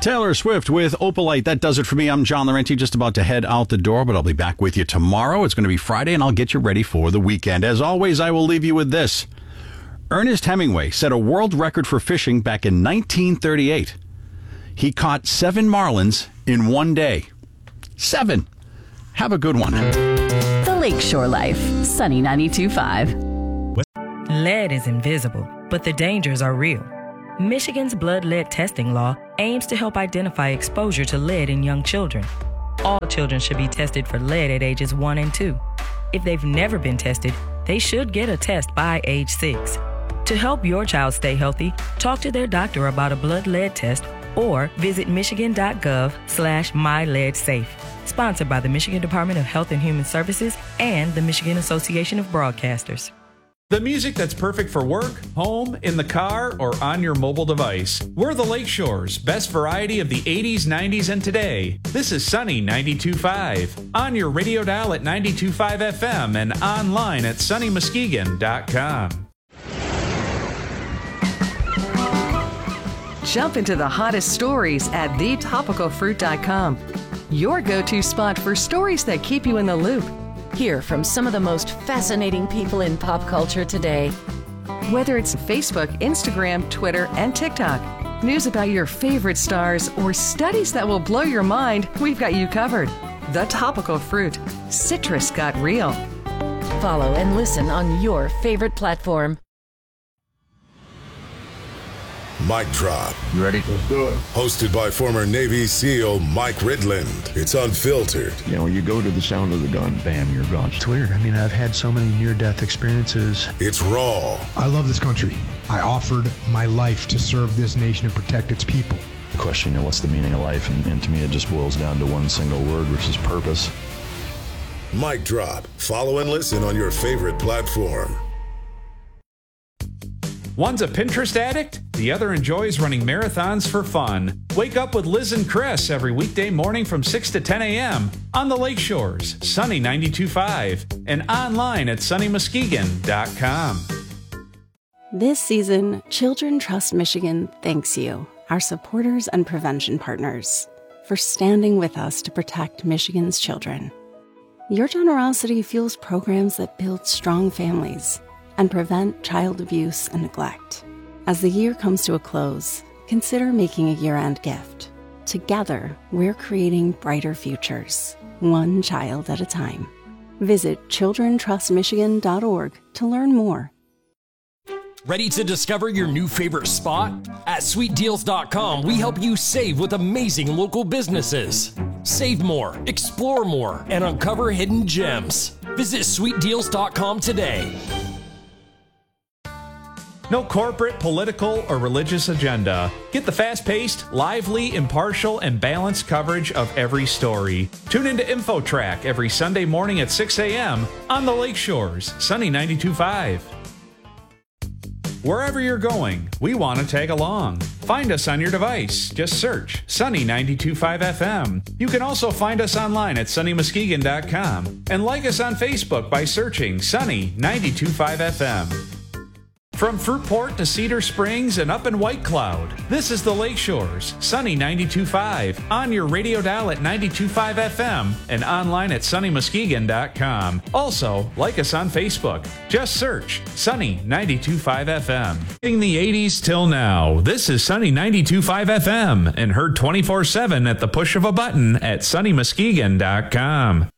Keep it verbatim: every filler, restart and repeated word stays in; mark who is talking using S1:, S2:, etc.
S1: Taylor Swift with Opalite. That does it for me. I'm John Laurenti, just about to head out the door, but I'll be back with you tomorrow. It's going to be Friday, and I'll get you ready for the weekend. As always, I will leave you with this. Ernest Hemingway set a world record for fishing back in nineteen thirty-eight. He caught seven marlins in one day. Seven. Have a good one.
S2: The Lakeshore Life. Sunny ninety-two point five.
S3: Lead is invisible, but the dangers are real. Michigan's blood lead testing law aims to help identify exposure to lead in young children. All children should be tested for lead at ages one and two. If they've never been tested, they should get a test by age six. To help your child stay healthy, talk to their doctor about a blood lead test or visit michigan.gov slash myleadsafe. Sponsored by the Michigan Department of Health and Human Services and the Michigan Association of Broadcasters.
S4: The music that's perfect for work, home, in the car, or on your mobile device. We're the Lakeshore's best variety of the eighties, nineties, and today. This is Sunny ninety-two point five. On your radio dial at ninety-two point five F M and online at sunny muskegon dot com.
S5: Jump into the hottest stories at the topical fruit dot com. Your go-to spot for stories that keep you in the loop.
S6: Hear from some of the most fascinating people in pop culture today.
S5: Whether it's Facebook, Instagram, Twitter, and TikTok, news about your favorite stars, or studies that will blow your mind, we've got you covered. The Topical Fruit. Citrus got real.
S6: Follow and listen on your favorite platform.
S7: Mic Drop.
S8: You ready?
S7: Let's do it. Hosted by former Navy SEAL Mike Ridland. It's unfiltered.
S8: You know, you go to the sound of the gun, bam, you're gone.
S9: It's weird. I mean, I've had so many near-death experiences.
S7: It's raw.
S10: I love this country. I offered my life to serve this nation and protect its people.
S8: The question, you know, what's the meaning of life? And, and to me, it just boils down to one single word, which is purpose.
S7: Mic Drop. Follow and listen on your favorite platform.
S4: One's a Pinterest addict, the other enjoys running marathons for fun. Wake up with Liz and Chris every weekday morning from six to ten a.m. on the Lakeshores, Sunny ninety-two point five, and online at sunny muskegon dot com.
S11: This season, Children Trust Michigan thanks you, our supporters and prevention partners, for standing with us to protect Michigan's children. Your generosity fuels programs that build strong families and prevent child abuse and neglect. As the year comes to a close, consider making a year-end gift. Together, we're creating brighter futures, one child at a time. Visit children trust michigan dot org to learn more.
S12: Ready to discover your new favorite spot? At sweet deals dot com, we help you save with amazing local businesses. Save more, explore more, and uncover hidden gems. Visit sweet deals dot com today.
S4: No corporate, political, or religious agenda. Get the fast-paced, lively, impartial, and balanced coverage of every story. Tune into InfoTrack every Sunday morning at six a.m. on the Lakeshores, Sunny ninety-two point five. Wherever you're going, we want to tag along. Find us on your device. Just search Sunny ninety-two point five F M. You can also find us online at sunny muskegon dot com and like us on Facebook by searching Sunny ninety-two point five F M. From Fruitport to Cedar Springs and up in White Cloud, this is the Lakeshores, Sunny ninety-two point five, on your radio dial at ninety-two point five F M and online at sunny muskegon dot com. Also, like us on Facebook. Just search Sunny ninety-two point five F M. In the eighties till now, this is Sunny ninety-two point five F M and heard twenty-four seven at the push of a button at sunny muskegon dot com.